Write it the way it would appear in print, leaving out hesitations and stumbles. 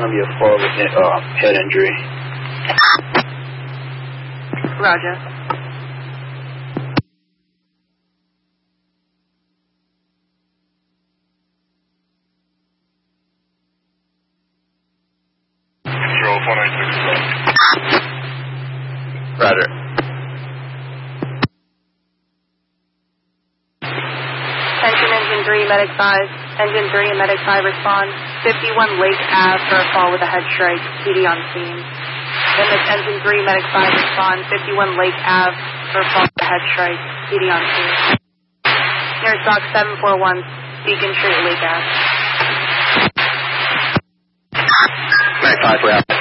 going to be a 4 with head injury. Roger. Control 496. Roger. Engine 3, Medic 5. Engine 3 and Medic 5 respond. 51 Lake Ave for a fall with a head strike. PD on scene. Engine 3, Medic 5 respond. 51 Lake Ave for a fall with a head strike. PD on scene. Near stock 741, Beacon Street, Lake Ave. Medic 5, we're out.